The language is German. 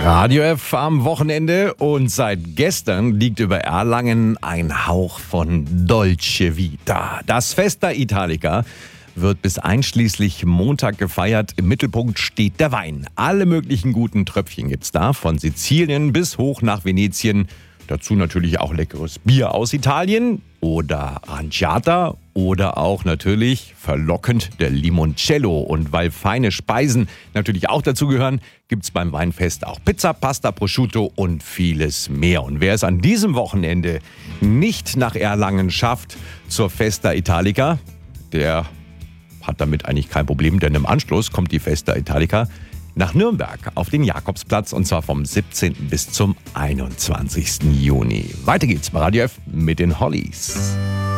Radio F am Wochenende und seit gestern liegt über Erlangen ein Hauch von Dolce Vita. Das Festa Italica wird bis einschließlich Montag gefeiert. Im Mittelpunkt steht der Wein. Alle möglichen guten Tröpfchen gibt's da, von Sizilien bis hoch nach Venetien. Dazu natürlich auch leckeres Bier aus Italien oder Aranciata oder auch natürlich verlockend der Limoncello. Und weil feine Speisen natürlich auch dazu gehören, gibt's beim Weinfest auch Pizza, Pasta, Prosciutto und vieles mehr. Und wer es an diesem Wochenende nicht nach Erlangen schafft zur Festa Italica, der hat damit eigentlich kein Problem, denn im Anschluss kommt die Festa Italica nach Nürnberg auf den Jakobsplatz und zwar vom 17. bis zum 21. Juni. Weiter geht's bei Radio F mit den Hollies.